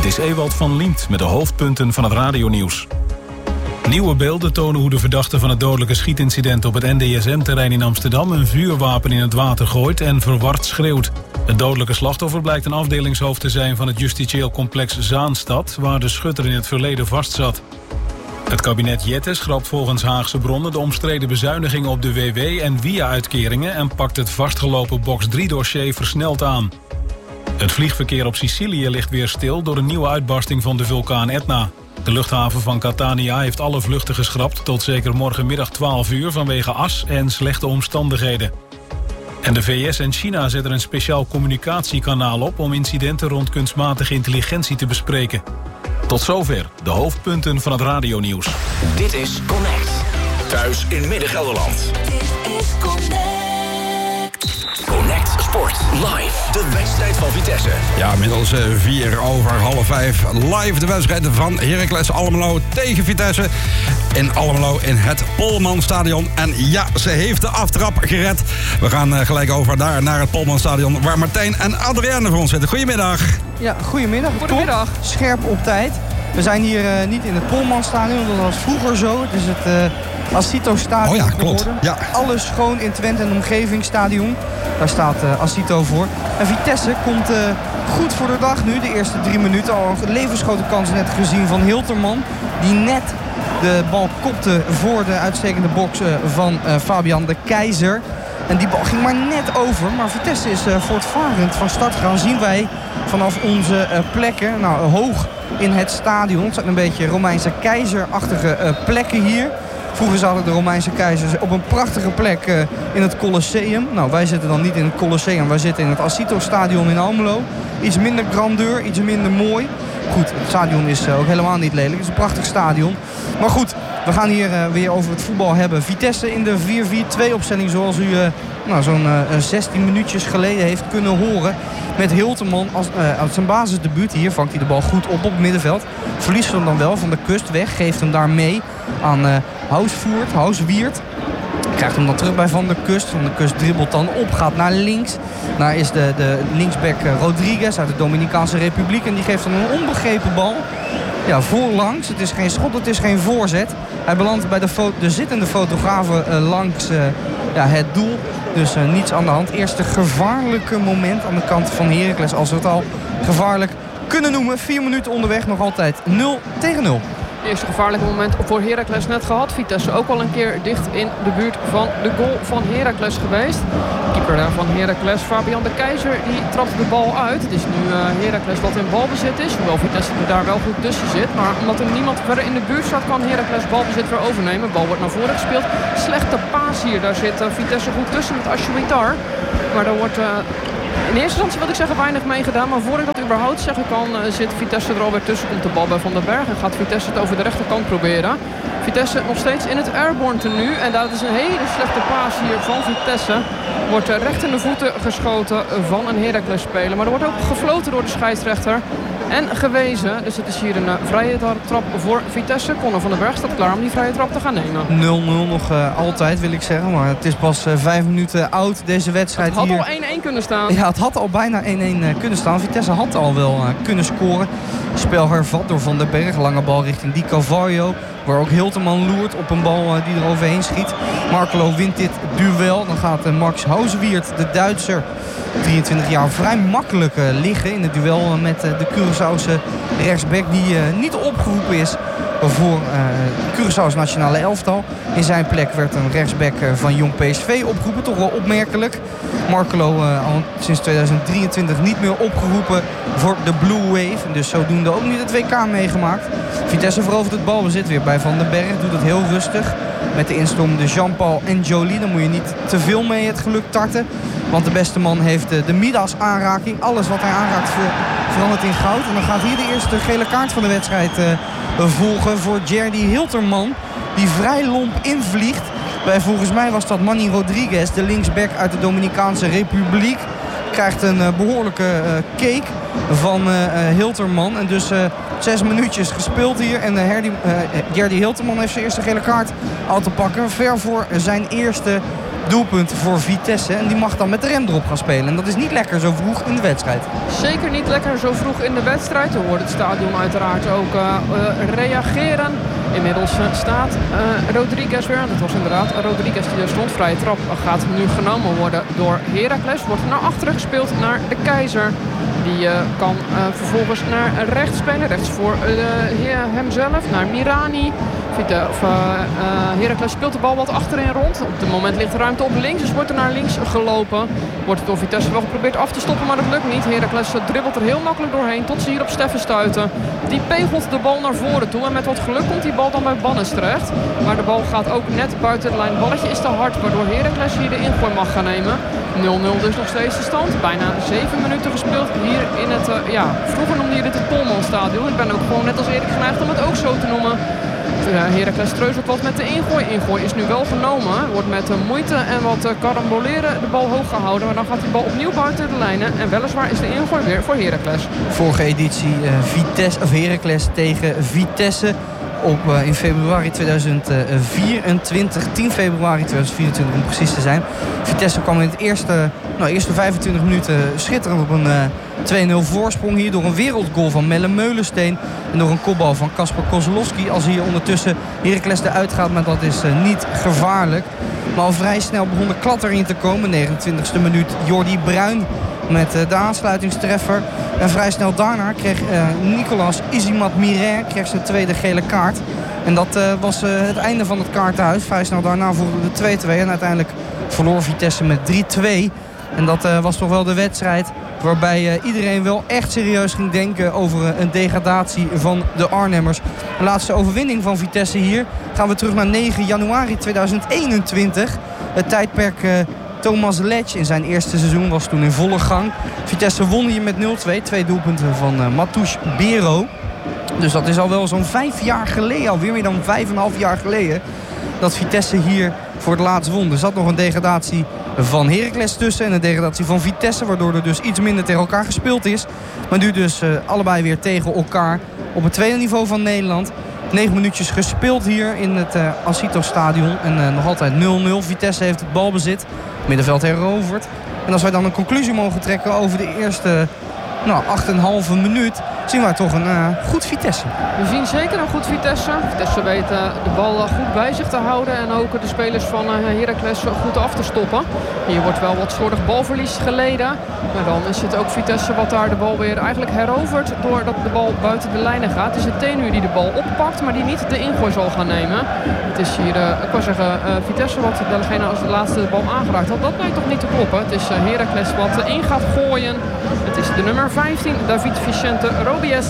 Dit is Ewald van Liemt met de hoofdpunten van het radionieuws. Nieuwe beelden tonen hoe de verdachte van het dodelijke schietincident op het NDSM-terrein in Amsterdam een vuurwapen in het water gooit en verward schreeuwt. Het dodelijke slachtoffer blijkt een afdelingshoofd te zijn van het justitieel complex Zaanstad, waar de schutter in het verleden vastzat. Het kabinet Jetten schrapt volgens Haagse bronnen de omstreden bezuinigingen op de WW en WIA-uitkeringen en pakt het vastgelopen Box 3-dossier versneld aan. Het vliegverkeer op Sicilië ligt weer stil door een nieuwe uitbarsting van de vulkaan Etna. De luchthaven van Catania heeft alle vluchten geschrapt tot zeker morgenmiddag 12 uur vanwege as en slechte omstandigheden. En de VS en China zetten een speciaal communicatiekanaal op om incidenten rond kunstmatige intelligentie te bespreken. Tot zover de hoofdpunten van het radionieuws. Dit is Connect. Thuis in Midden-Gelderland. Dit is Connect. Connect Sport live. De wedstrijd van Vitesse. Ja, inmiddels 4:05. Live de wedstrijd van Heracles Almelo tegen Vitesse. In Almelo in het Polmanstadion. En ja, ze heeft de aftrap gered. We gaan gelijk over daar naar het Polmanstadion, waar Martijn en Adrienne voor ons zitten. Goedemiddag. Ja, goedemiddag. Goedemiddag. Scherp op tijd. We zijn hier niet in het Polmanstadion, dat was vroeger zo. Het is het Asito-stadion. Oh ja, klopt. Ja. Alles schoon in Twente en omgevingsstadion. Daar staat Asito voor. En Vitesse komt goed voor de dag nu. De eerste 3 minuten al een levensgrote kans net gezien van Hilterman. Die net de bal kopte voor de uitstekende box van Fabian de Keizer. En die bal ging maar net over. Maar Vitesse is voortvarend van start gegaan. Zien wij vanaf onze plekken. Nou, hoog in het stadion. Het zijn een beetje Romeinse keizerachtige plekken hier. Vroeger zaten de Romeinse keizers op een prachtige plek in het Colosseum. Nou, wij zitten dan niet in het Colosseum. Wij zitten in het Asito-stadion in Almelo. Iets minder grandeur, iets minder mooi. Goed, het stadion is ook helemaal niet lelijk. Het is een prachtig stadion. Maar goed, we gaan hier weer over het voetbal hebben. Vitesse in de 4-4-2 opstelling zoals u zo'n 16 minuutjes geleden heeft kunnen horen. Met Hilterman als zijn basisdebuut. Hier vangt hij de bal goed op het middenveld. Verliest hem dan wel van de Kust weg. Geeft hem daar mee aan Hauswiert. Krijgt hem dan terug bij Van der Kust. Van der Kust dribbelt dan op, gaat naar links. Daar is de linksback Rodriguez uit de Dominicaanse Republiek. En die geeft dan een onbegrepen bal. Ja, voorlangs. Het is geen schot, het is geen voorzet. Hij belandt bij de zittende fotografen langs het doel. Dus niets aan de hand. Eerste gevaarlijke moment aan de kant van Heracles. Als we het al gevaarlijk kunnen noemen. 4 minuten onderweg, nog altijd 0-0. Eerste gevaarlijke moment voor Heracles net gehad. Vitesse ook al een keer dicht in de buurt van de goal van Heracles geweest. Keeper van Heracles, Fabian de Keizer, die trapt de bal uit. Het is nu Heracles wat in balbezit is. Hoewel Vitesse er daar wel goed tussen zit. Maar omdat er niemand verder in de buurt staat, kan Heracles balbezit weer overnemen. De bal wordt naar voren gespeeld. Slechte paas hier. Daar zit Vitesse goed tussen met Ashwitar. Maar daar wordt... in eerste instantie wil ik zeggen weinig meegedaan. Maar voor ik dat überhaupt zeggen kan, zit Vitesse er alweer tussen. Komt de bal bij Van den Berg en gaat Vitesse het over de rechterkant proberen. Vitesse nog steeds in het airborne tenue. En dat is een hele slechte paas hier van Vitesse. Wordt recht in de voeten geschoten van een Heracles-speler. Maar er wordt ook gefloten door de scheidsrechter. En gewezen. Dus het is hier een vrije trap voor Vitesse. Conor van den Berg staat klaar om die vrije trap te gaan nemen. 0-0 nog altijd wil ik zeggen. Maar het is pas 5 minuten oud deze wedstrijd hier. Het had al 1-1 kunnen staan. Ja, het had al bijna 1-1 kunnen staan. Vitesse had al wel kunnen scoren. Spel hervat door Van den Berg. Lange bal richting Di Carvalho. Waar ook Hilterman loert op een bal die er overheen schiet. Markelo wint dit duel. Dan gaat Max Hauswiert, de Duitser, 23 jaar, vrij makkelijk liggen in het duel met de Curaçaose rechtsback die niet opgeroepen is voor Curaçao's nationale elftal. In zijn plek werd een rechtsback van Jong PSV opgeroepen. Toch wel opmerkelijk. Markelo al sinds 2023 niet meer opgeroepen voor de Blue Wave. Dus zodoende ook niet het WK meegemaakt. Vitesse verovert het balbezit weer bij Van den Berg. Doet het heel rustig. Met de instormende Jean-Paul en Jolie. Dan moet je niet te veel mee het geluk tarten. Want de beste man heeft de Midas aanraking. Alles wat hij aanraakt verandert in goud. En dan gaat hier de eerste gele kaart van de wedstrijd volgen voor Jerdy Hilterman. Die vrij lomp invliegt. Volgens mij was dat Manny Rodriguez, de linksback uit de Dominicaanse Republiek. Krijgt een behoorlijke cake van Hilterman. En dus 6 minuutjes gespeeld hier. En Jerdy Hilterman heeft zijn eerste gele kaart al te pakken. Ver voor zijn eerste doelpunt voor Vitesse. En die mag dan met de rem erop gaan spelen. En dat is niet lekker zo vroeg in de wedstrijd. Zeker niet lekker zo vroeg in de wedstrijd. We hoorden het stadion uiteraard ook reageren. Inmiddels staat Rodriguez weer. Dat was inderdaad Rodriguez die er stond. Vrije trap gaat nu genomen worden door Heracles. Wordt naar achteren gespeeld naar de Keizer. Die kan vervolgens naar rechts spelen. Rechts voor hemzelf. Naar Mirani. Heracles speelt de bal wat achterin rond. Op het moment ligt de ruimte op links. Dus wordt er naar links gelopen. Wordt het door Vitesse wel geprobeerd af te stoppen. Maar dat lukt niet. Heracles dribbelt er heel makkelijk doorheen. Tot ze hier op Steffen stuiten. Die pegelt de bal naar voren toe. En met wat geluk komt die bal dan bij Bannes terecht. Maar de bal gaat ook net buiten de lijn. Het balletje is te hard. Waardoor Heracles hier de ingooi mag gaan nemen. 0-0 dus nog steeds de stand. Bijna 7 minuten gespeeld hier in het... vroeger noemde je dit het Polmanstadion. Ik ben ook gewoon net als Erik geneigd om het ook zo te noemen. Heracles treuzelt wat met de ingooi. Ingooi is nu wel genomen. Wordt met moeite en wat karamboleren de bal hoog gehouden. Maar dan gaat die bal opnieuw buiten de lijnen. En weliswaar is de ingooi weer voor Heracles. Vorige editie Heracles tegen Vitesse. In februari 2024, 10 februari 2024 om precies te zijn. Vitesse kwam in het eerste 25 minuten schitterend op een 2-0 voorsprong hier. Door een wereldgoal van Melle Meulensteen. En door een kopbal van Kasper Kozlowski. Als hier ondertussen Heracles eruit gaat, maar dat is niet gevaarlijk. Maar al vrij snel begon de klat erin te komen. 29e minuut Jordi Bruin met de aansluitingstreffer. En vrij snel daarna kreeg Nicolas Isimat-Mirer zijn tweede gele kaart. En dat was het einde van het kaartenhuis. Vrij snel daarna volgde de 2-2. En uiteindelijk verloor Vitesse met 3-2. En dat was toch wel de wedstrijd waarbij iedereen wel echt serieus ging denken over een degradatie van de Arnhemmers. De laatste overwinning van Vitesse hier. Gaan we terug naar 9 januari 2021. Het tijdperk... Thomas Letch in zijn eerste seizoen was toen in volle gang. Vitesse won hier met 0-2. 2 doelpunten van Matouche Bero. Dus dat is al wel zo'n 5 jaar geleden. Alweer meer dan 5,5 jaar geleden. Dat Vitesse hier voor het laatst won. Er zat nog een degradatie van Heracles tussen. En een degradatie van Vitesse. Waardoor er dus iets minder tegen elkaar gespeeld is. Maar nu dus allebei weer tegen elkaar. Op het tweede niveau van Nederland. 9 minuutjes gespeeld hier in het Asito Stadion. En nog altijd 0-0. Vitesse heeft het balbezit. Middenveld heroverd. En als wij dan een conclusie mogen trekken over de eerste 8,5 minuut... zien wij toch een goed Vitesse. We zien zeker een goed Vitesse. Vitesse weet de bal goed bij zich te houden. En ook de spelers van Heracles goed af te stoppen. Hier wordt wel wat slordig balverlies geleden. Maar dan is het ook Vitesse wat daar de bal weer eigenlijk herovert. Doordat de bal buiten de lijnen gaat. Het is het Tenu die de bal oppakt. Maar die niet de ingooi zal gaan nemen. Het is hier, ik wou zeggen, Vitesse wat degene als de laatste de bal aangeraakt had. Dat blijkt toch niet te kloppen. Het is Heracles wat in gaat gooien. Het is de nummer 15, David Vicente Robles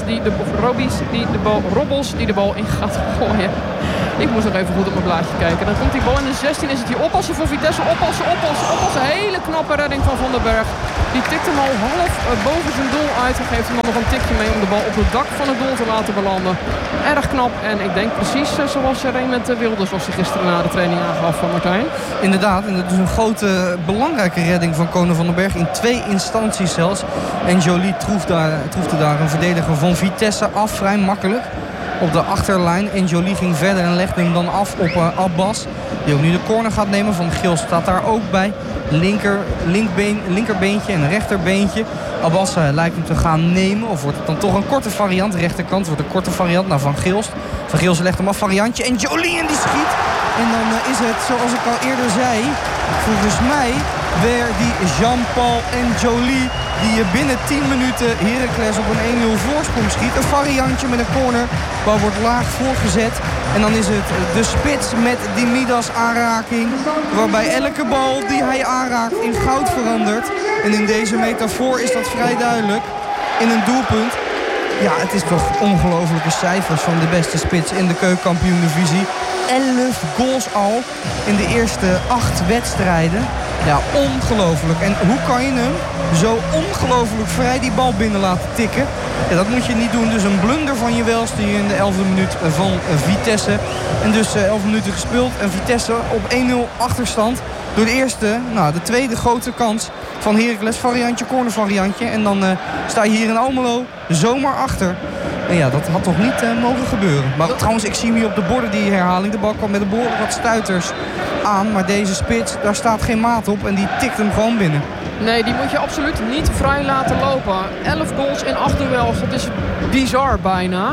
die de bal in gaat gooien. Ik moest nog even goed op mijn blaadje kijken. Dan komt die bal in de 16. Is het hier oppassen voor Vitesse. Oppassen. Hele knappe redding van Van den Berg. Die tikt hem al half boven zijn doel uit. En geeft hem dan nog een tikje mee om de bal op het dak van het doel te laten belanden. Erg knap. En ik denk precies zoals Raymond Wilders was hij gisteren na de training aangaf van Martijn. Inderdaad. En dat is een grote, belangrijke redding van Konen van den Berg. In 2 instanties zelfs. En Jolie troefde daar een verdediger van Vitesse af. Vrij makkelijk. Op de achterlijn. En Jolie ging verder en legde hem dan af op Abbas. Die ook nu de corner gaat nemen. Van Gils staat daar ook bij. Linkerbeentje en rechterbeentje. Abbas lijkt hem te gaan nemen. Of wordt het dan toch een korte variant. Rechterkant wordt een korte variant naar Van Gils. Van Gils legt hem af. Variantje. En Jolie en die schiet. En dan is het, zoals ik al eerder zei, volgens mij weer die Jean-Paul en Jolie die binnen 10 minuten Heracles op een 1-0 voorsprong schiet. Een variantje met een corner. Bal wordt laag voorgezet. En dan is het de spits met die Midas aanraking. Waarbij elke bal die hij aanraakt in goud verandert. En in deze metafoor is dat vrij duidelijk. In een doelpunt. Ja, het is toch ongelofelijke cijfers van de beste spits in de keukenkampioen-divisie. 11 goals al in de eerste 8 wedstrijden. Ja, ongelooflijk. En hoe kan je hem zo ongelooflijk vrij die bal binnen laten tikken? Ja, dat moet je niet doen. Dus een blunder van je welste hier in de 11e minuut van Vitesse. En dus 11 minuten gespeeld. En Vitesse op 1-0 achterstand. Door de tweede grote kans van Heracles. Variantje, corner variantje. En dan sta je hier in Almelo zomaar achter. En ja, dat had toch niet mogen gebeuren. Maar trouwens, ik zie hem hier op de borden die herhaling. De bal kwam met een behoorlijk wat stuiters aan. Maar deze spits, daar staat geen maat op. En die tikt hem gewoon binnen. Nee, die moet je absoluut niet vrij laten lopen. 11 goals in 8 duels. Dat is bizar bijna.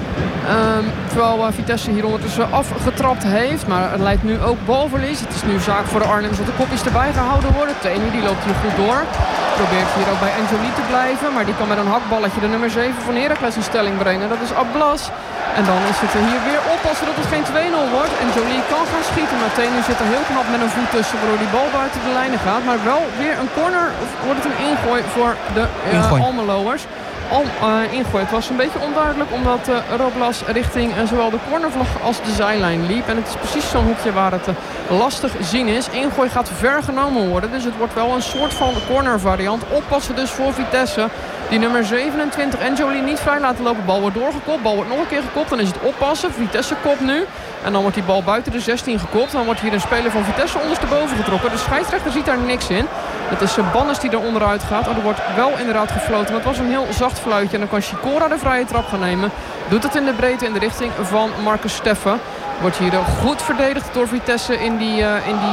Terwijl Vitesse hier ondertussen afgetrapt heeft. Maar het leidt nu ook balverlies. Het is nu zaak voor de Arnhemmers dat de kopjes erbij gehouden worden. Tenu die loopt hier goed door. Probeert hier ook bij Anjoli te blijven. Maar die kan met een hakballetje de nummer 7 van Heracles in stelling brengen. Dat is Ablas. En dan is het hier weer oppassen dat het geen 2-0 wordt. Anjoli kan gaan schieten. Maar Tenu zit er heel knap met een voet tussen. Waardoor die bal buiten de lijnen gaat. Maar wel weer een corner. Of wordt het een ingooi voor de Almeloers. Ingooi. Het was een beetje onduidelijk omdat Roblas richting zowel de cornervlag als de zijlijn liep. En het is precies zo'n hoekje waar het lastig zien is. Ingooi gaat ver genomen worden. Dus het wordt wel een soort van corner variant. Oppassen dus voor Vitesse. Die nummer 27 Anjoli niet vrij laten lopen. Bal wordt doorgekopt. Bal wordt nog een keer gekopt. Dan is het oppassen. Vitesse kopt nu. En dan wordt die bal buiten de 16 gekopt. Dan wordt hier een speler van Vitesse ondersteboven getrokken. De scheidsrechter ziet daar niks in. Het is Bannes die er onderuit gaat. Er wordt wel inderdaad gefloten. Maar het was een heel zacht fluitje. En dan kan Sikora de vrije trap gaan nemen. Doet het in de breedte in de richting van Marcus Steffen. Wordt hier goed verdedigd door Vitesse in die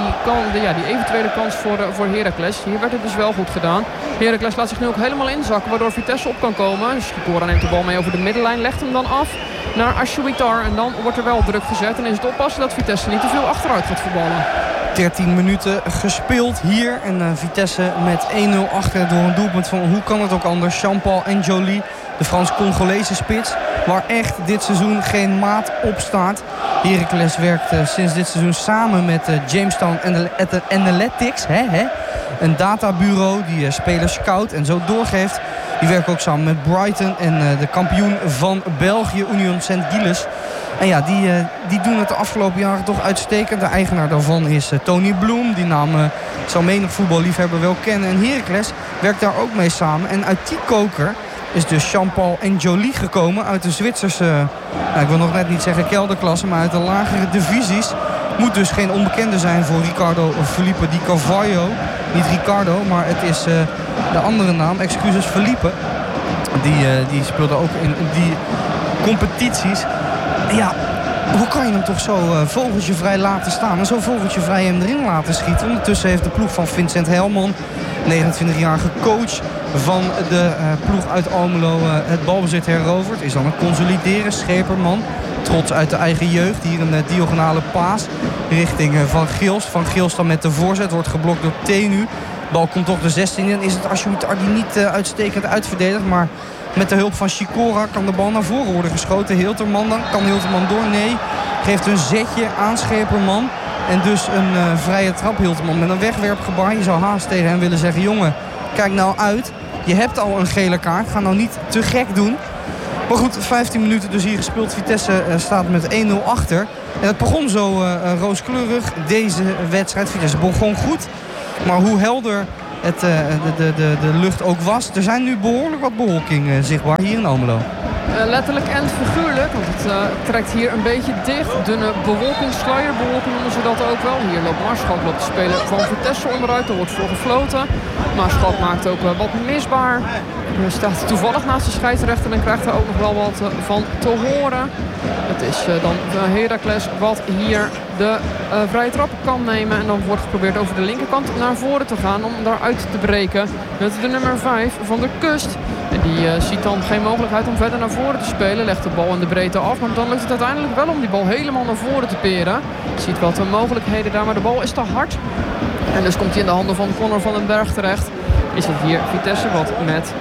eventuele kans voor Heracles. Hier werd het dus wel goed gedaan. Heracles laat zich nu ook helemaal inzakken, waardoor Vitesse op kan komen. Sikora neemt de bal mee over de middenlijn, legt hem dan af naar Ashuitar. En dan wordt er wel druk gezet en is het oppassen dat Vitesse niet te veel achteruit gaat voetballen. 13 minuten gespeeld hier. En Vitesse met 1-0 achter door een doelpunt van, hoe kan het ook anders, Jean-Paul Anjoli. De Frans-Congolese spits, waar echt dit seizoen geen maat op staat. Heracles werkt sinds dit seizoen samen met Jamestown Analytics. Een databureau die spelers scout en zo doorgeeft. Die werken ook samen met Brighton en de kampioen van België, Union Saint-Gilles. En ja, die doen het de afgelopen jaren toch uitstekend. De eigenaar daarvan is Tony Bloem. Die naam zal menig voetballiefhebber wel kennen. En Heracles werkt daar ook mee samen. En uit die koker is dus Jean-Paul Anjoli gekomen uit de Zwitserse, ik wil nog net niet zeggen kelderklasse, maar uit de lagere divisies. Moet dus geen onbekende zijn voor Ricardo Felipe Di Carvalho. Niet Ricardo, maar het is de andere naam, excuses, Felipe. Die speelde ook in die competities. En ja, hoe kan je hem toch zo vogeltje vrij laten staan en zo vogeltje vrij hem erin laten schieten? Ondertussen heeft de ploeg van Vincent Helman, 29-jarige coach van de ploeg uit Almelo, het balbezit heroverd. Is dan een consolideren, Scheperman. Trots uit de eigen jeugd. Hier een diagonale paas richting Van Gils. Van Gils dan met de voorzet. Wordt geblokt door Tenu. Bal komt toch de 16 in. Is het Ashuitar die niet uitstekend uitverdedigt. Maar met de hulp van Sikora kan de bal naar voren worden geschoten. Hilterman dan. Kan Hilterman door? Nee. Geeft een zetje aan Scheperman. En dus een vrije trap Hilterman met een wegwerpgebaar. Je zou haast tegen hem willen zeggen, jongen, kijk nou uit. Je hebt al een gele kaart. Ga nou niet te gek doen. Maar goed, 15 minuten dus hier gespeeld. Vitesse staat met 1-0 achter. En het begon zo rooskleurig, deze wedstrijd. Vitesse begon goed. Maar hoe helder de lucht ook was. Er zijn nu behoorlijk wat bewolking zichtbaar hier in Almelo. Letterlijk en figuurlijk, want het trekt hier een beetje dicht. Dunne bewolking, sluierbewolking noemen ze dat ook wel. Hier loopt Maarschalk, loopt de speler van Vitesse onderuit. Er wordt voor gefloten. Maarschalk maakt ook wat misbaar. Hij staat toevallig naast de scheidsrechter en krijgt er ook nog wel wat van te horen. Het is dan Heracles wat hier de vrije trap kan nemen. En dan wordt geprobeerd over de linkerkant naar voren te gaan om daaruit te breken. Met de nummer 5 van de Kust. En die ziet dan geen mogelijkheid om verder naar voren te spelen. Legt de bal in de breedte af. Maar dan lukt het uiteindelijk wel om die bal helemaal naar voren te peren. Ziet wat mogelijkheden daar, maar de bal is te hard. En dus komt hij in de handen van Conor van den Berg terecht. Is het hier Vitesse wat met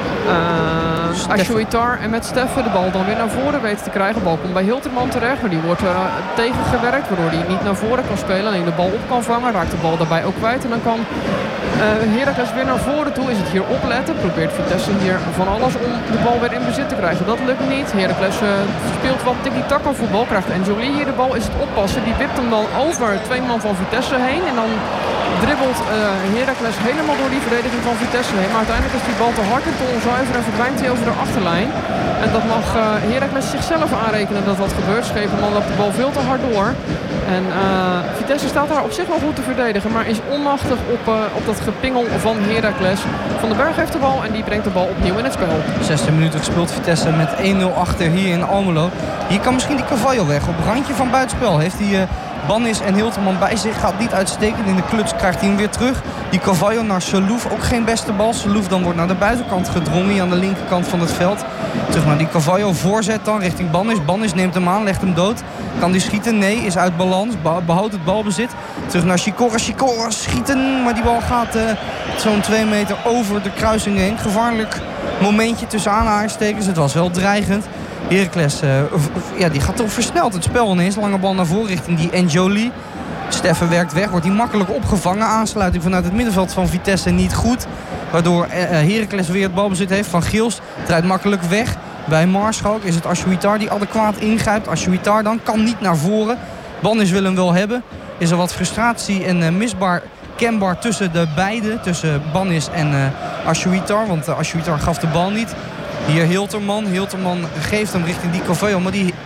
Ashuitar en met Steffen de bal dan weer naar voren weet te krijgen. De bal komt bij Hilterman terecht, maar die wordt tegengewerkt. Waardoor hij niet naar voren kan spelen. Alleen de bal op kan vangen. Raakt de bal daarbij ook kwijt. En dan kan Heracles weer naar voren toe. Is het hier opletten. Probeert Vitesse hier van alles om de bal weer in bezit te krijgen. Dat lukt niet. Heracles speelt wat tiki-taka voetbal. Krijgt Anjoli hier de bal. Is het oppassen. Die wipt hem dan over 2 man van Vitesse heen. En dan dribbelt Heracles helemaal door die verdediging van Vitesse heen. Maar uiteindelijk is die bal te hard en te onzuiver en verdwijnt hij over de achterlijn. En dat mag Heracles zichzelf aanrekenen dat dat gebeurt. Scheperman loopt de bal veel te hard door. En Vitesse staat daar op zich wel goed te verdedigen, maar is onmachtig op dat gepingel van Heracles. Van den Berg heeft de bal en die brengt de bal opnieuw in het spel. 16 minuten gespeeld, Vitesse met 1-0 achter hier in Almelo. Hier kan misschien die Carvalho weg. Op randje van buitenspel heeft hij Bannis en Hilterman bij zich. Gaat niet uitstekend. In de kluts krijgt hij hem weer terug. Die Carvalho naar Salouf. Ook geen beste bal. Salouf dan wordt naar de buitenkant gedrongen. Hier aan de linkerkant van het veld. Terug naar die Carvalho. Voorzet dan richting Bannis. Bannis neemt hem aan. Legt hem dood. Kan die schieten? Nee. Is uit balans. Behoudt het balbezit. Terug naar Sikora. Sikora schieten. Maar die bal gaat zo'n 2 meter over de kruising heen. Gevaarlijk momentje tussen aanhalingstekens. Het was wel dreigend. Heracles, die gaat toch versneld het spel ineens. Lange bal naar voren richting die Enjoli. Steffen werkt weg, wordt hij makkelijk opgevangen. Aansluiting vanuit het middenveld van Vitesse niet goed. Waardoor Heracles weer het balbezit heeft. Van Gils draait makkelijk weg. Bij Maarschalk is het Aşouitar die adequaat ingrijpt. Aşouitar dan kan niet naar voren. Bannis wil hem wel hebben. Is er wat frustratie en misbaar kenbaar tussen de beiden. Tussen Bannis en Aşouitar. Want Aşouitar gaf de bal niet. Hier Hilterman. Hilterman geeft hem richting die Carvalho. Maar die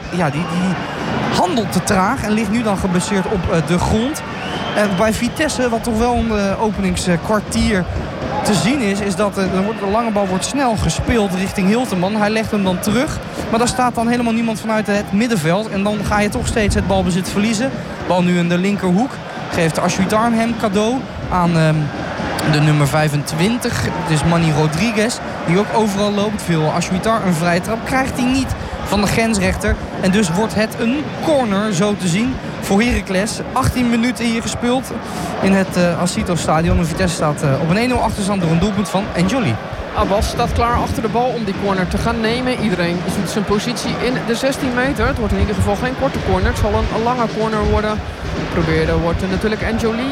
handelt te traag. En ligt nu dan geblesseerd op de grond. En bij Vitesse, wat toch wel in de openingskwartier te zien is dat de lange bal wordt snel gespeeld richting Hilterman. Hij legt hem dan terug. Maar daar staat dan helemaal niemand vanuit het middenveld. En dan ga je toch steeds het balbezit verliezen. Bal nu in de linkerhoek. Geeft Aşouitar hem cadeau aan de nummer 25. Het is Manny Rodriguez. Die ook overal loopt. Veel Aşouitar een vrije trap krijgt hij niet van de grensrechter. En dus wordt het een corner, zo te zien, voor Heracles. 18 minuten hier gespeeld in het Acito-stadion. Vitesse staat op een 1-0 achterstand door een doelpunt van Enjoli. Abbas staat klaar achter de bal om die corner te gaan nemen. Iedereen zoekt zijn positie in de 16 meter. Het wordt in ieder geval geen korte corner. Het zal een lange corner worden. Wordt er natuurlijk Enjoli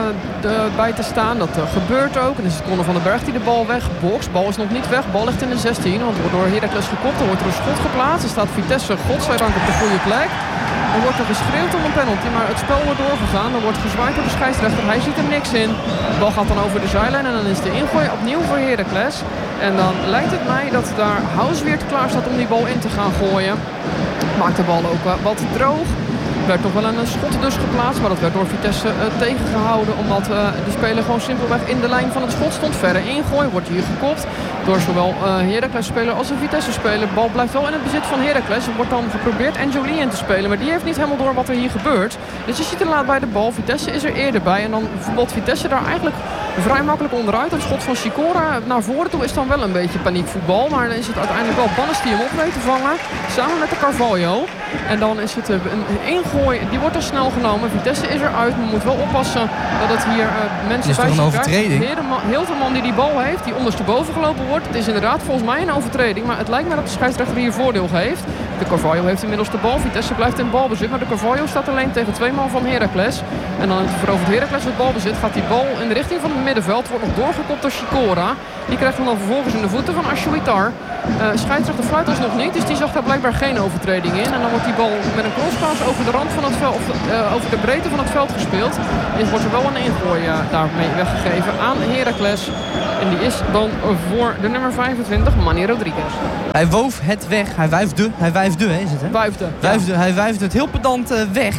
bij te staan. Dat gebeurt ook. En dan is het Conor van den Berg die de bal wegboxt. Bal is nog niet weg. Bal ligt in de 16. Want wordt door Heracles gekopt. Dan wordt er een schot geplaatst. Er staat Vitesse godzijdank op de goede plek. Dan wordt er geschreeuwd om een penalty. Maar het spel wordt doorgegaan. Er wordt gezwaaid door de scheidsrechter. Hij ziet er niks in. De bal gaat dan over de zijlijn. En dan is de ingooi opnieuw voor Heracles. En dan lijkt het mij dat daar Houseweert klaar staat om die bal in te gaan gooien. Maakt de bal ook wat droog. Er werd nog wel een schot dus geplaatst, maar dat werd door Vitesse tegengehouden. Omdat de speler gewoon simpelweg in de lijn van het schot stond. Verre ingooi, wordt hier gekopt door zowel Heracles-speler als een Vitesse-speler. De bal blijft wel in het bezit van Heracles. Er wordt dan geprobeerd Enjoli in te spelen, maar die heeft niet helemaal door wat er hier gebeurt. Dus je ziet er laat bij de bal. Vitesse is er eerder bij en dan voetbalt Vitesse daar eigenlijk vrij makkelijk onderuit. Het schot van Sikora naar voren toe is dan wel een beetje paniekvoetbal. Maar dan is het uiteindelijk wel Bannis die hem op weet te vangen. Samen met de Carvalho. En dan is het een ingooi. Die wordt er snel genomen. Vitesse is eruit. Maar moet wel oppassen dat het hier mensen bij zich overtreding. Hilterman die bal heeft. Die ondersteboven gelopen wordt. Het is inderdaad volgens mij een overtreding. Maar het lijkt me dat de scheidsrechter hier voordeel geeft. De Carvalho heeft inmiddels de bal. Vitesse blijft in balbezit. Maar de Carvalho staat alleen tegen 2 man van Heracles. En dan verovert Heracles het balbezit. Gaat die bal in de richting van het middenveld. Wordt nog doorgekopt door Sikora. Die krijgt hem dan vervolgens in de voeten van Aşouitar. Scheidsrechter fluit alsnog niet. Dus die zag daar blijkbaar geen overtreding in. En dan wordt die bal met een crosspaas over de rand van het veld, over de breedte van het veld gespeeld. En wordt er wel een ingooi daarmee weggegeven aan Heracles. En die is dan voor de nummer 25, Manny Rodriguez. Hij woof het weg. Hij wuifde, is het, hè? Wuifde. Hij wuifde het heel pedant weg.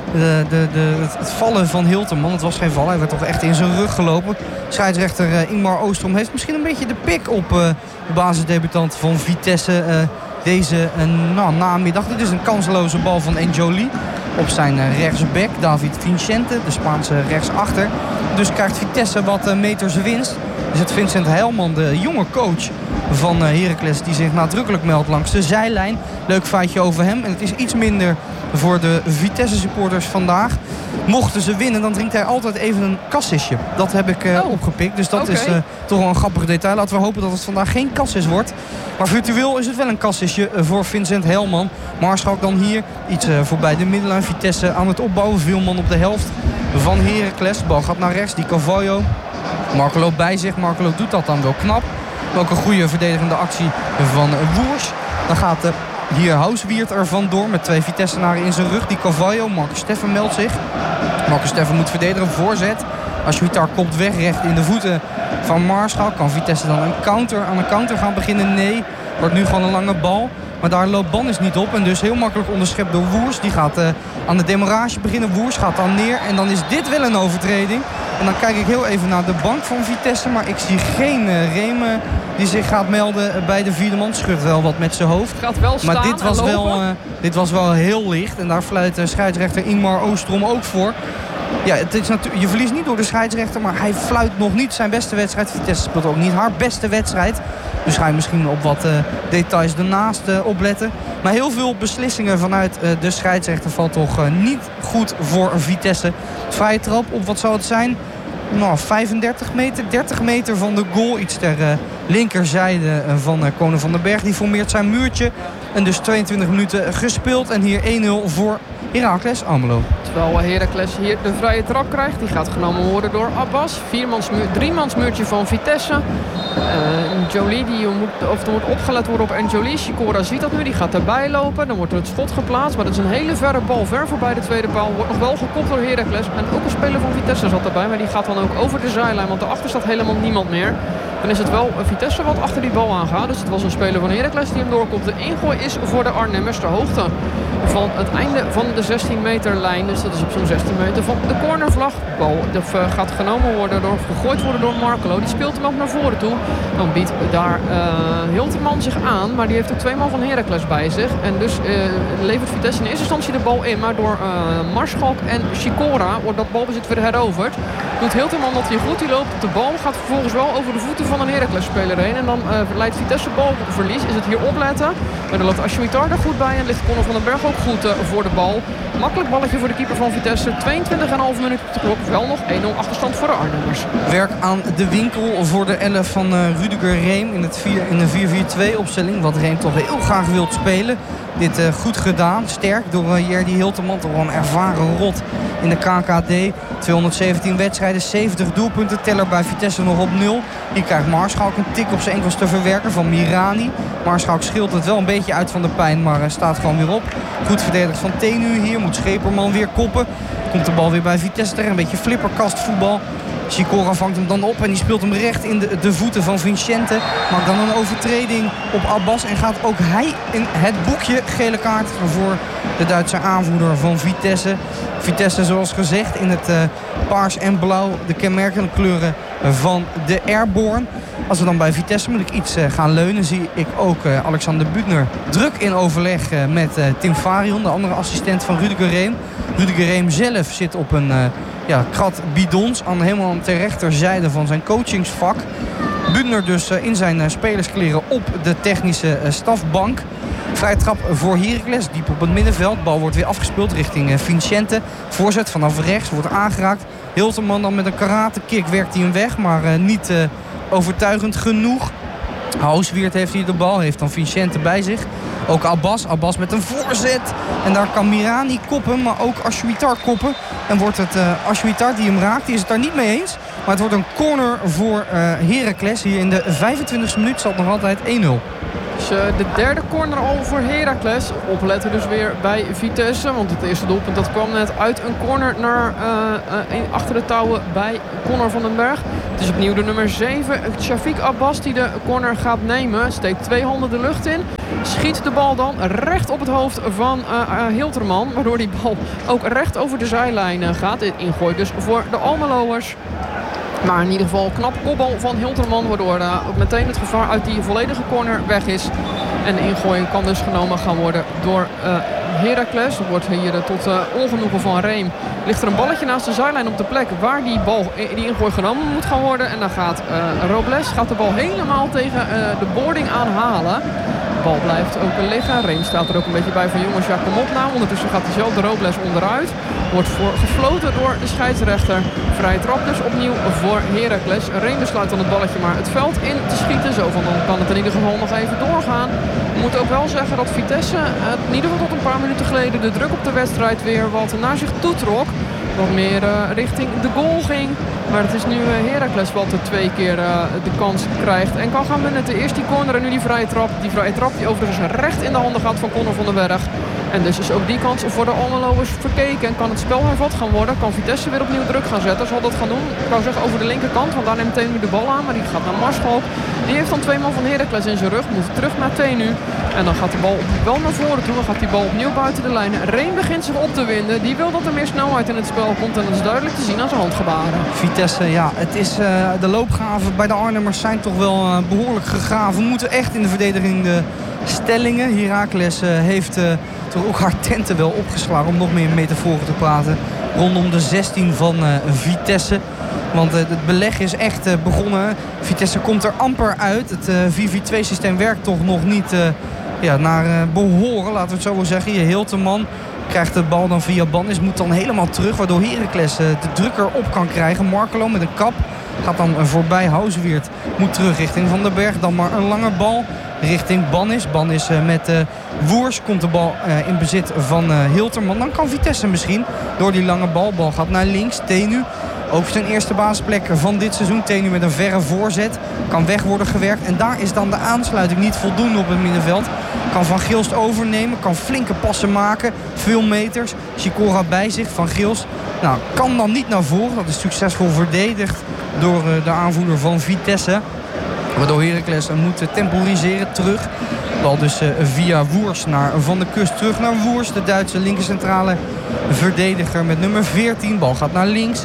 Het vallen van Hilterman, het was geen val. Hij werd toch echt in zijn rug gelopen. Scheidsrechter Ingmar Oostrom heeft misschien een beetje de pik op de basisdebutant van Vitesse deze namiddag. Dit is een kansloze bal van Enjoli op zijn rechtsback. David Vicente, de Spaanse rechtsachter. Dus krijgt Vitesse wat meters winst. Is het Vincent Heilman, de jonge coach van Heracles, die zich nadrukkelijk meldt langs de zijlijn. Leuk feitje over hem. En het is iets minder voor de Vitesse supporters vandaag. Mochten ze winnen, dan drinkt hij altijd even een cassisje. Dat heb ik opgepikt. Dus dat is toch wel een grappig detail. Laten we hopen dat het vandaag geen cassis wordt. Maar virtueel is het wel een cassisje voor Vincent Heilman. Maarschalk dan hier iets voorbij de middenlijn. Vitesse aan het opbouwen. Veel man op de helft van Heracles. De bal gaat naar rechts. Die Carvalho. Markelo bij zich. Markelo doet dat dan wel knap. Ook een goede verdedigende actie van Woers. Dan gaat hier Houseweert er vandoor met 2 Vitessenaren in zijn rug. Die Carvalho, Marcus Steffen meldt zich. Marcus Steffen moet verdedigen, voorzet. Aşouitar komt weg, recht in de voeten van Maarschalk. Kan Vitesse dan aan een counter gaan beginnen? Nee, wordt nu gewoon een lange bal. Maar daar loopt Bannis niet op. En dus heel makkelijk onderschept door Woers. Die gaat aan de demarrage beginnen. Woers gaat dan neer. En dan is dit wel een overtreding. En dan kijk ik heel even naar de bank van Vitesse. Maar ik zie geen Reem die zich gaat melden bij de vierde man. Schudt wel wat met zijn hoofd. Gaat wel staan. Maar dit was wel heel licht. En daar fluit scheidsrechter Ingmar Oostrom ook voor. Ja, het is je verliest niet door de scheidsrechter, maar hij fluit nog niet zijn beste wedstrijd. Vitesse speelt ook niet haar beste wedstrijd. Dus ga je misschien op wat details ernaast opletten. Maar heel veel beslissingen vanuit de scheidsrechter valt toch niet goed voor Vitesse. Vrije trap op, wat zou het zijn? 35 meter, 30 meter van de goal. Iets ter linkerzijde van Konen van den Berg. Die formeert zijn muurtje. En dus 22 minuten gespeeld. En hier 1-0 voor Heracles Almelo. Terwijl Heracles hier de vrije trap krijgt. Die gaat genomen worden door Abbas. 3-mans muurtje van Vitesse. Jolie, er wordt opgelet worden op Jolie. Sikora ziet dat nu, die gaat erbij lopen. Dan wordt er het schot geplaatst. Maar dat is een hele verre bal, ver voorbij de tweede paal. Wordt nog wel gekopt door Heracles. En ook een speler van Vitesse zat erbij. Maar die gaat dan ook over de zijlijn. Want daarachter staat helemaal niemand meer. Dan is het wel Vitesse wat achter die bal aangaat. Dus het was een speler van Heracles die hem doorkomt. De ingooi is voor de Arnhemmers ter hoogte van het einde van de 16 meter lijn. Dus dat is op zo'n 16 meter van de cornervlag. Bal gaat genomen worden, gegooid worden door Markelo. Die speelt hem ook naar voren toe. Dan biedt daar Hilterman zich aan. Maar die heeft ook 2 man van Heracles bij zich. En dus levert Vitesse in eerste instantie de bal in. Maar door Marschalk en Sikora wordt dat balbezit weer heroverd. Doet Hilterman dat hij goed, die loopt op de bal. Gaat vervolgens wel over de voeten van een Heracles-speler heen. En dan leidt Vitesse balverlies. Is het hier opletten. Maar dan loopt Ashuitar er goed bij. En ligt Conor van den Berg ook goed voor de bal. Makkelijk balletje voor de keeper van Vitesse. 22,5 minuten op de klok. Wel nog 1-0 achterstand voor de Arnhemmers. Werk aan de winkel voor de 11 van Rudiger Reem in de 4-4-2 opstelling. Wat Reem toch heel graag wil spelen. Dit goed gedaan. Sterk door Jerdy Hilterman. Toch wel een ervaren rot in de KKD. 217 wedstrijden, 70 doelpunten. Teller bij Vitesse nog op 0. Hier krijgt Marschalk een tik op zijn enkels te verwerken van Mirani. Marschalk scheelt het wel een beetje uit van de pijn, maar staat gewoon weer op. Goed verdedigd van Tenu hier. Moet Scheperman weer koppen. Komt de bal weer bij Vitesse terecht. Een beetje flipperkastvoetbal. Sikora vangt hem dan op en die speelt hem recht in de voeten van Vicente. Maakt dan een overtreding op Abbas en gaat ook hij in het boekje. Gele kaart voor de Duitse aanvoerder van Vitesse. Vitesse zoals gezegd in het paars en blauw. De kenmerkende kleuren van de Airborne. Als we dan bij Vitesse moet ik iets gaan leunen. Zie ik ook Alexander Büttner druk in overleg met Tim Farion. De andere assistent van Rudiger Reem. Rudiger Reem zelf zit op een krat bidons helemaal ter rechterzijde van zijn coachingsvak. Büttner dus in zijn spelerskleren op de technische stafbank. Vrije trap voor Heracles, diep op het middenveld. Bal wordt weer afgespeeld richting Vicente. Voorzet vanaf rechts, wordt aangeraakt. Hilterman dan met een karate kick werkt hij hem weg, maar niet overtuigend genoeg. Hausweert heeft hier de bal, heeft dan Vicente bij zich. Ook Abbas met een voorzet. En daar kan Mirani koppen, maar ook Ashuitar koppen. En wordt het Ashuitar die hem raakt, die is het daar niet mee eens. Maar het wordt een corner voor Heracles. Hier in de 25e minuut staat nog altijd 1-0. Dus de derde corner al voor Heracles. Opletten dus weer bij Vitesse. Want het eerste doelpunt dat kwam net uit een corner naar achter de touwen bij Conor van den Berg. Het is opnieuw de nummer 7, Shafiq Abbas, die de corner gaat nemen. Steekt 2 handen de lucht in. Schiet de bal dan recht op het hoofd van Hilterman. Waardoor die bal ook recht over de zijlijn gaat. Ingooi dus voor de Almeloers. Maar in ieder geval knap kopbal van Hilterman. Waardoor ook meteen het gevaar uit die volledige corner weg is. En de ingooi kan dus genomen gaan worden door Heracles. Er wordt hier tot ongenoegen van Reem. Ligt er een balletje naast de zijlijn op de plek waar die ingooi genomen moet gaan worden. En dan gaat Robles de bal helemaal tegen de boarding aanhalen. De bal blijft ook liggen. Reem staat er ook een beetje bij van jongens, ja kom op nou. Ondertussen gaat dezelfde Robles onderuit. Wordt gefloten door de scheidsrechter. Vrije trap dus opnieuw voor Heracles. Reem besluit dan het balletje maar het veld in te schieten. Zo van dan kan het in ieder geval nog even doorgaan. We moeten ook wel zeggen dat Vitesse in ieder geval tot een paar minuten geleden de druk op de wedstrijd weer wat naar zich toe trok. Wat meer richting de goal ging. Maar het is nu Heracles wat er 2 keer de kans krijgt. En kan gaan benutten. Eerst die corner en nu die vrije trap. Die vrije trap die overigens recht in de handen gaat van Conor van den Berg. En dus is ook die kans voor de Almeloers verkeken. En kan het spel hervat gaan worden. Kan Vitesse weer opnieuw druk gaan zetten. Zal dat gaan doen. Ik wou zeggen over de linkerkant. Want daar neemt Tenu de bal aan. Maar die gaat naar Marschalk. Die heeft dan 2 man van Heracles in zijn rug. Moet terug naar Tenu. En dan gaat de bal wel naar voren toe. Dan gaat die bal opnieuw buiten de lijn. Reen begint zich op te winden. Die wil dat er meer snelheid in het spel komt. En dat is duidelijk te zien aan zijn handgebaren. Vitesse, ja, het is de loopgraven bij de Arnhemmers zijn toch wel behoorlijk gegraven. We moeten echt in de verdediging de stellingen. Heracles heeft toch ook haar tenten wel opgeslagen, om nog meer metaforen te praten, rondom de 16 van Vitesse. Want het beleg is echt begonnen. Vitesse komt er amper uit. Het 4-4-2 systeem werkt toch nog niet naar behoren, laten we het zo wel zeggen. Hilterman krijgt de bal dan via Bannis, moet dan helemaal terug, waardoor Heracles de drukker op kan krijgen. Markelo met een kap gaat dan voorbij Houseweert, moet terug richting Van den Berg. Dan maar een lange bal richting Bannis. Bannis met Woers komt de bal in bezit van Hilterman. Dan kan Vitesse misschien door die lange bal. Bal gaat naar links. Tenu, ook zijn eerste basisplek van dit seizoen. Tenu met een verre voorzet. Kan weg worden gewerkt. En daar is dan de aansluiting niet voldoende op het middenveld. Kan Van Gilst overnemen. Kan flinke passen maken. Veel meters. Sikora bij zich. Van Gilst kan dan niet naar voren. Dat is succesvol verdedigd door de aanvoerder van Vitesse. Waardoor Heracles moet temporiseren terug. Bal dus via Woers naar Van der Kust. Terug naar Woers, de Duitse linkercentrale verdediger met nummer 14. Bal gaat naar links.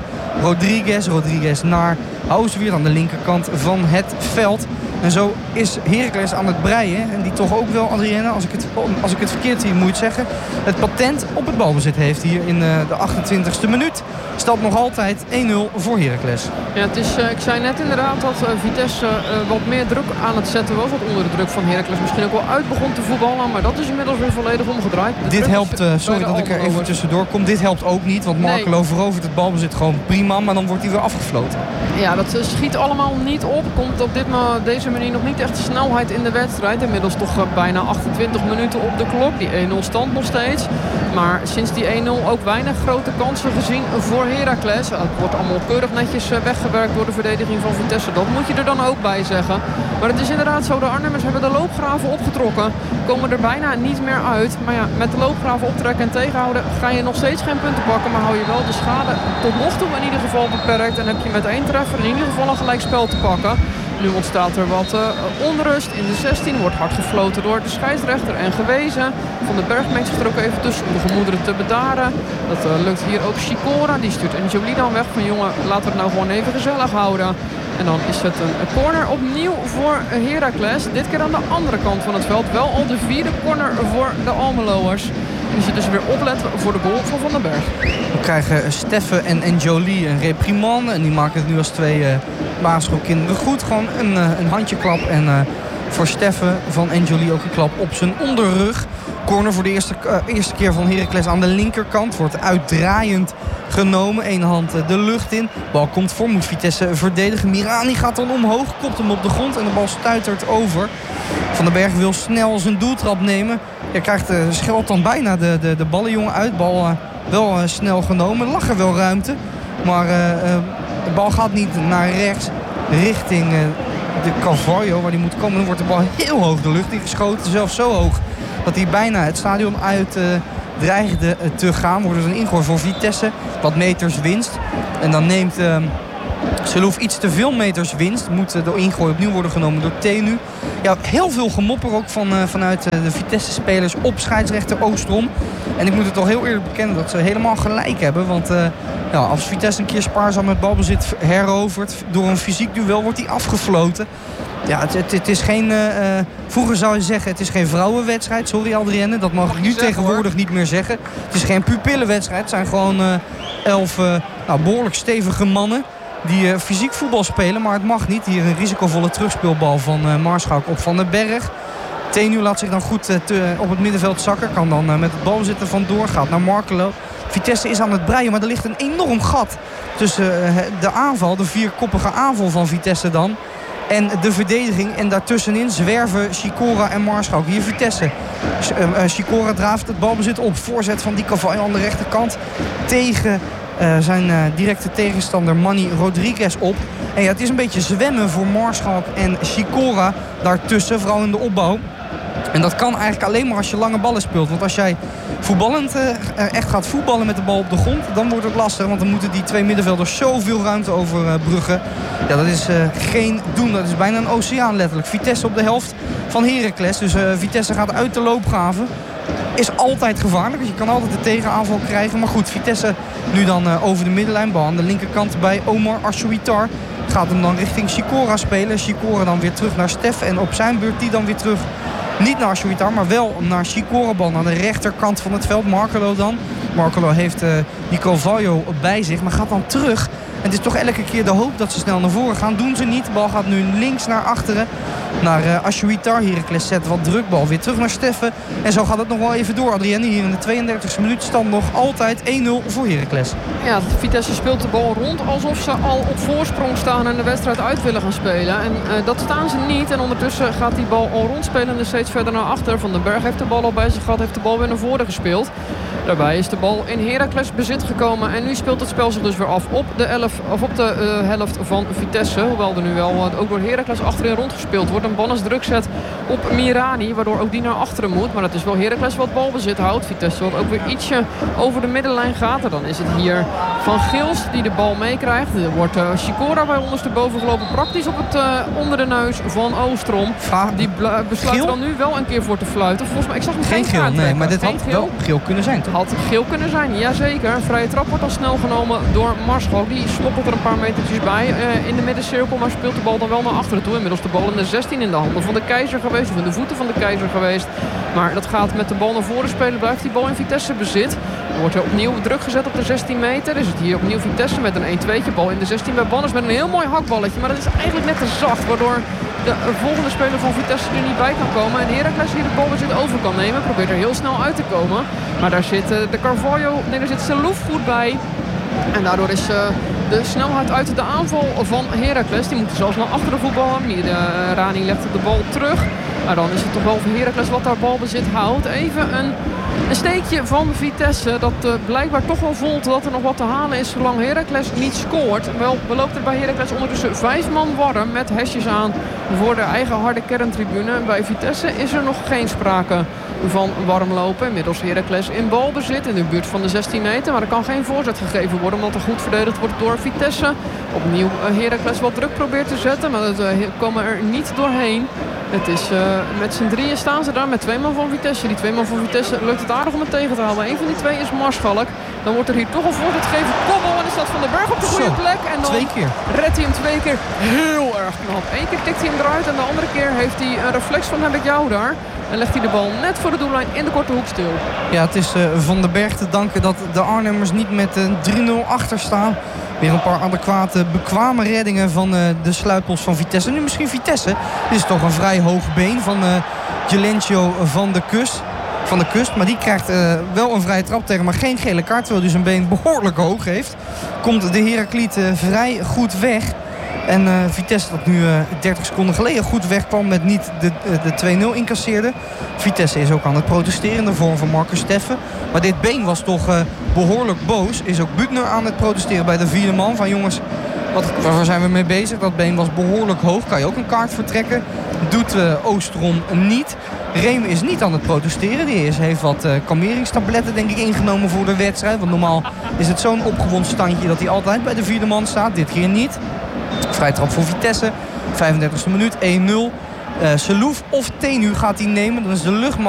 Rodriguez naar Houseweert aan de linkerkant van het veld. En zo is Heracles aan het breien. En die toch ook wel, Adrienne, als ik het verkeerd zie, moet je het zeggen, het patent op het balbezit heeft hier in de 28e minuut. Staat nog altijd 1-0 voor Heracles. Ja, het is, ik zei net inderdaad dat Vitesse wat meer druk aan het zetten was. Wat onder de druk van Heracles misschien ook wel uit begon te voetballen. Maar dat is inmiddels weer volledig omgedraaid. Dit helpt, sorry dat ik er even tussendoor kom. Dit helpt ook niet, want Markelo verovert het balbezit gewoon prima. Maar dan wordt hij weer afgefloten. Ja, dat schiet allemaal niet op. Komt op deze manier nog niet echt snelheid in de wedstrijd. Inmiddels toch bijna 28 minuten op de klok. Die 1-0 stand nog steeds. Maar sinds die 1-0 ook weinig grote kansen gezien voor Heracles. Het wordt allemaal keurig netjes weggewerkt door de verdediging van Vitesse. Dat moet je er dan ook bij zeggen. Maar het is inderdaad zo. De Arnhemmers hebben de loopgraven opgetrokken. Komen er bijna niet meer uit. Maar ja, met de loopgraven optrekken en tegenhouden ga je nog steeds geen punten pakken. Maar hou je wel de schade tot nog toe in ieder geval beperkt. En heb je met 1 treffer in ieder geval een gelijkspel te pakken. Nu ontstaat er wat onrust in de 16. Wordt hard gefloten door de scheidsrechter en gewezen. Van den Berg mengt zich er ook even tussen om de gemoederen te bedaren. Dat lukt hier ook Sikora. Die stuurt Enjoli dan weg. Van jongen, laten we het nou gewoon even gezellig houden. En dan is het een corner opnieuw voor Heracles. Dit keer aan de andere kant van het veld. Wel al de 4e corner voor de Almeloers. Die ze dus weer opletten voor de goal van Van den Berg. We krijgen Steffen en Enjoli een reprimande. En die maken het nu als 2 basisschoolkinderen goed. Gewoon een handjeklap. En voor Steffen van Enjoli ook een klap op zijn onderrug. Corner voor de eerste keer van Heracles aan de linkerkant. Wordt uitdraaiend genomen. Eén hand de lucht in. Bal komt voor. Moet Vitesse verdedigen. Mirani gaat dan omhoog. Kopt hem op de grond. En de bal stuitert over. Van den Berg wil snel zijn doeltrap nemen. Hij krijgt scheld dan bijna de ballenjongen uit. Bal wel snel genomen. Lag er wel ruimte. Maar de bal gaat niet naar rechts. Richting de Carvalho waar die moet komen. Dan wordt de bal heel hoog de lucht ingeschoten. Zelfs zo hoog dat hij bijna het stadion uit dreigde te gaan. Wordt dus een ingooi voor Vitesse. Wat meters winst. En dan neemt Selouf iets te veel meters winst. Moet de ingooi opnieuw worden genomen door Tenu. Ja, heel veel gemopper ook vanuit de Vitesse-spelers op scheidsrechter Oostrom. En ik moet het toch heel eerlijk bekennen dat ze helemaal gelijk hebben. Want als Vitesse een keer spaarzaam het balbezit herovert door een fysiek duel, wordt hij afgefloten. Ja, het is geen... vroeger zou je zeggen, het is geen vrouwenwedstrijd. Sorry Adrienne, dat mag ik nu tegenwoordig niet meer zeggen. Het is geen pupillenwedstrijd. Het zijn gewoon 11 behoorlijk stevige mannen die fysiek voetbal spelen. Maar het mag niet. Hier een risicovolle terugspeelbal van Marschalk op Van den Berg. Tenu laat zich dan goed op het middenveld zakken. Kan dan met het balbezit er vandoor. Gaat naar Markelo. Vitesse is aan het breien, maar er ligt een enorm gat tussen de aanval, de 4-koppige aanval van Vitesse dan, en de verdediging. En daartussenin zwerven Sikora en Marschalk. Hier Vitesse. Sikora draaft het balbezit op. Voorzet van Di Cavallo aan de rechterkant tegen zijn directe tegenstander Manny Rodriguez op. En ja, het is een beetje zwemmen voor Marschalk en Sikora daartussen, vooral in de opbouw. En dat kan eigenlijk alleen maar als je lange ballen speelt. Want als jij voetballend echt gaat voetballen met de bal op de grond, dan wordt het lastig. Want dan moeten die twee middenvelders zoveel ruimte overbruggen. Ja, dat is geen doen. Dat is bijna een oceaan letterlijk. Vitesse op de helft van Heracles. Dus Vitesse gaat uit de loopgraven. Is altijd gevaarlijk. Dus je kan altijd de tegenaanval krijgen. Maar goed, Vitesse nu dan over de middenlijn. Bal aan de linkerkant bij Omar Ashouitar. Gaat hem dan richting Sikora spelen. Sikora dan weer terug naar Stef. En op zijn beurt die dan weer terug. Niet naar Ashouitar, maar wel naar Sikora. Bal aan de rechterkant van het veld. Markelo dan. Markelo heeft die Carvalho bij zich. Maar gaat dan terug. En het is toch elke keer de hoop dat ze snel naar voren gaan. Doen ze niet. De bal gaat nu links naar achteren. Naar Ashouitar. Heracles zet wat drukbal weer terug naar Steffen. En zo gaat het nog wel even door. Adrienne, hier in de 32e minuut stand nog altijd 1-0 voor Heracles. Ja, Vitesse speelt de bal rond alsof ze al op voorsprong staan en de wedstrijd uit willen gaan spelen. En dat staan ze niet. En ondertussen gaat die bal al rondspelen en steeds verder naar achter. Van den Berg heeft de bal al bij zich gehad. Heeft de bal weer naar voren gespeeld. Daarbij is de bal in Heracles bezit gekomen. En nu speelt het spel zich dus weer af op de helft van Vitesse. Hoewel er nu wel ook door Heracles achterin rondgespeeld wordt. Een Bannes druk zet op Mirani. Waardoor ook die naar achteren moet. Maar het is wel Heracles wat balbezit houdt. Vitesse wat ook weer ietsje over de middenlijn gaat. En dan is het hier Van Gils die de bal meekrijgt. Er wordt Sikora bij ondersteboven gelopen. Praktisch op het onder de neus van Oostrom. Die besluit er dan nu wel een keer voor te fluiten. Volgens mij, ik zag hem geen geel. Nee, maar dit had wel geel kunnen zijn, toch? Had geel kunnen zijn, jazeker. Een vrije trap wordt al snel genomen door Marschalk. Die sloppelt er een paar metertjes bij in de middencirkel. Maar speelt de bal dan wel naar achteren toe. Inmiddels de bal in de 16 in de handen van de Keizer geweest. Of in de voeten van de Keizer geweest. Maar dat gaat met de bal naar voren spelen. Blijft die bal in Vitesse bezit. Er wordt er opnieuw druk gezet op de 16 meter. Is het hier opnieuw Vitesse met een 1-2'tje. Bal in de 16 bij Bannes met een heel mooi hakballetje. Maar dat is eigenlijk net te zacht. Waardoor de volgende speler van Vitesse er niet bij kan komen. En Heracles hier de balbezit over kan nemen. Probeert er heel snel uit te komen. Maar daar zit de Carvalho. Nee, daar zit Selouf goed bij. En daardoor is de snelheid uit de aanval van Heracles. Die moeten zelfs naar achteren voetballen. Rani legt de bal terug. Maar dan is het toch wel voor Heracles wat daar balbezit houdt. Even een steekje van Vitesse. Dat blijkbaar toch wel voelt dat er nog wat te halen is zolang Heracles niet scoort. Wel beloopt er bij Heracles ondertussen 5 man warm met hesjes aan voor de eigen harde kerntribune. Bij Vitesse is er nog geen sprake van warmlopen. Inmiddels Heracles in balbezit in de buurt van de 16 meter. Maar er kan geen voorzet gegeven worden omdat er goed verdedigd wordt door Vitesse. Opnieuw Heracles wat druk probeert te zetten. Maar dat komen er niet doorheen. Het is met z'n drieën staan ze daar met 2 man van Vitesse. Die 2 man van Vitesse lukt het aardig om het tegen te houden. Een van die 2 is Marschalk. Dan wordt er hier toch een voorzet gegeven. Koppel en is dat Van den Berg op de goede plek. En dan 2 keer. Redt hij hem 2 keer heel erg knap. 1 keer tikt hij hem eruit en de andere keer heeft hij een reflex van heb ik jou daar. En legt hij de bal net voor de doellijn in de korte hoek stil. Ja, het is Van den Berg te danken dat de Arnhemmers niet met een 3-0 achter staan. Weer een paar adequate, bekwame reddingen van de sluipels van Vitesse. Nu misschien Vitesse. Dit is toch een vrij hoog been van Gelencio van de Kust. Maar die krijgt wel een vrije trap tegen, maar geen gele kaart. Terwijl hij zijn been behoorlijk hoog heeft. Komt de Heracliet vrij goed weg. En Vitesse dat nu 30 seconden geleden goed wegkwam met niet de 2-0 incasseerde. Vitesse is ook aan het protesteren in de vorm van Marcus Steffen. Maar dit been was toch behoorlijk boos. Is ook Butner aan het protesteren bij de vierde man. Van jongens, waar zijn we mee bezig? Dat been was behoorlijk hoog. Kan je ook een kaart vertrekken? Doet Oostrom niet. Reem is niet aan het protesteren. Die heeft wat kalmeringstabletten denk ik ingenomen voor de wedstrijd. Want normaal is het zo'n opgewonden standje dat hij altijd bij de vierde man staat. Dit keer niet. Vrij trap voor Vitesse. 35e minuut, 1-0. Selouf of Tenu gaat hij nemen. Dan is de luchtmacht